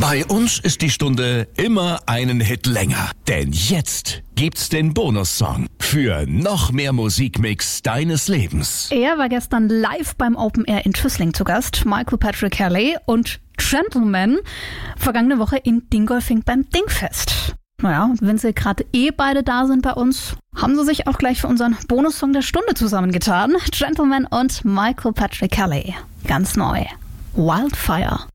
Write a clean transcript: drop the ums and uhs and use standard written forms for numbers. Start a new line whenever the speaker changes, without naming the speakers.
Bei uns ist die Stunde immer einen Hit länger. Denn jetzt gibt's den Bonussong für noch mehr Musikmix deines Lebens.
Er war gestern live beim Open Air in Füssling zu Gast, Michael Patrick Kelly, und Gentleman vergangene Woche in Dingolfing beim Dingfest. Naja, und wenn sie gerade beide da sind bei uns, haben sie sich auch gleich für unseren Bonussong der Stunde zusammengetan. Gentleman und Michael Patrick Kelly. Ganz neu. Wildfire.